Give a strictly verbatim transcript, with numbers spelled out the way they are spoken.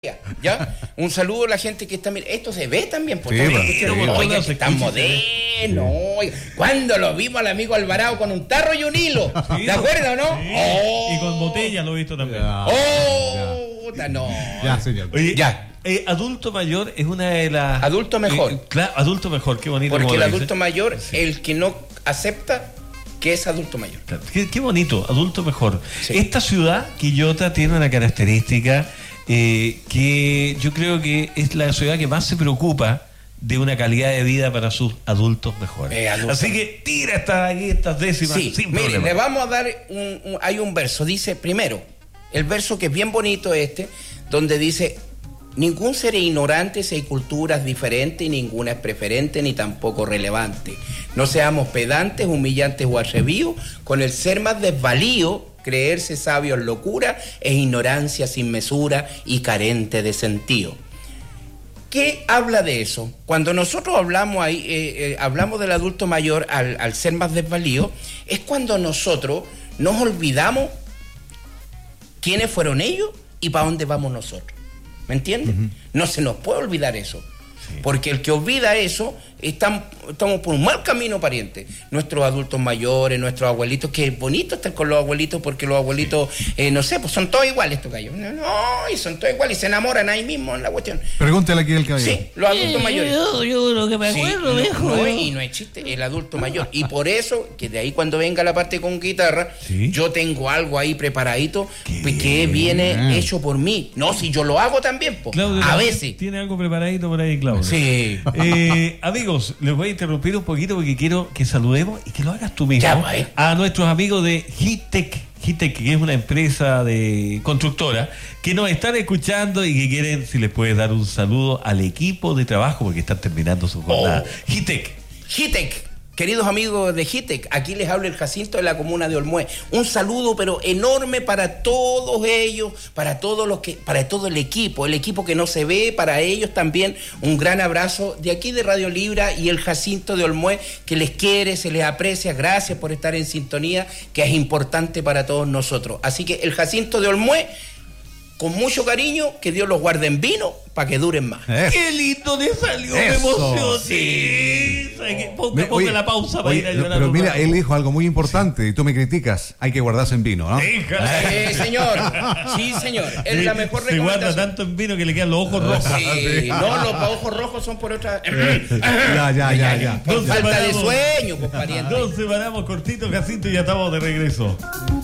¿Ya? Un saludo a la gente que está mirando. Esto se ve también, porque sí, oiga, que tan moderno. ¿Cuándo lo vimos al amigo Alvarado con un tarro y un hilo? Sí, ¿de acuerdo o no? Sí. Oh. Y con botella lo he visto también. Ya, oh, ya. No. Ya, señor. Oye, ya. Eh, adulto mayor es una de las... Adulto mejor. Eh, claro, adulto mejor, qué bonito. Porque el dice. adulto mayor, sí. El que no acepta que es adulto mayor. Claro. Qué, qué bonito, adulto mejor. Sí. Esta ciudad, Quillota, tiene una característica eh, que yo creo que es la ciudad que más se preocupa de una calidad de vida para sus adultos mejores. Eh, adulto. Así que tira estas, aquí, estas décimas. Sí, sin mire, problema. le vamos a dar, un, un, hay un verso, dice, primero, el verso que es bien bonito este, donde dice... Ningún ser es ignorante si hay culturas diferentes y ninguna es preferente ni tampoco relevante. No seamos pedantes, humillantes o atrevidos, con el ser más desvalío, creerse sabios locura, es ignorancia sin mesura y carente de sentido. ¿Qué habla de eso? Cuando nosotros hablamos ahí, eh, eh, hablamos del adulto mayor al, al ser más desvalido, es cuando nosotros nos olvidamos quiénes fueron ellos y para dónde vamos nosotros. ¿Me entiendes? Uh-huh. No se nos puede olvidar eso. Sí. Porque el que olvida eso, estamos, estamos por un mal camino, pariente. Nuestros adultos mayores, nuestros abuelitos, que es bonito estar con los abuelitos, porque los abuelitos, sí. eh, no sé, pues son todos iguales estos gallos. No, no, y son todos iguales, y se enamoran ahí mismo en la cuestión. Pregúntale aquí al caballero. Sí, los adultos eh, mayores. Yo, yo lo que me acuerdo, sí, viejo. No, no, y no es chiste, el adulto mayor. Y por eso, que de ahí cuando venga la parte con guitarra, ¿sí? Yo tengo algo ahí preparadito que viene hecho por mí. No, si yo lo hago también, po, Claudio, a veces. Tiene algo preparadito por ahí, Claudio. Sí. Eh, amigos, les voy a interrumpir un poquito porque quiero que saludemos y que lo hagas tú mismo ya, pues. A nuestros amigos de Hitec. Hitec, que es una empresa de constructora, que nos están escuchando y que quieren, si les puedes dar un saludo al equipo de trabajo porque están terminando su jornada. Oh. Hitec. Hitec. Queridos amigos de Hitec, aquí les habla el Jacinto de la comuna de Olmué. Un saludo pero enorme para todos ellos, para todos los que, para todo el equipo, el equipo que no se ve, para ellos también un gran abrazo de aquí de Radio Libra y el Jacinto de Olmué, que les quiere, se les aprecia, gracias por estar en sintonía, que es importante para todos nosotros. Así que el Jacinto de Olmué, con mucho cariño, que Dios los guarde en vino para que duren más. Eso. ¡Qué lindo te salió! ¡Me emocioné! Sí. Ponga, ponga oye, la pausa para oye, ir a llorar. Pero mira, él dijo algo muy importante y tú me criticas. Hay que guardarse en vino, ¿no? Sí, señor. Sí, señor. Es sí, la mejor recomendación. Se guarda tanto en vino que le quedan los ojos rojos. Sí. No, los ojos rojos son por otra... ya, ya, ya, ya. Por falta de sueño, pues, pariente. Nos separamos cortito, Jacinto, y ya estamos de regreso.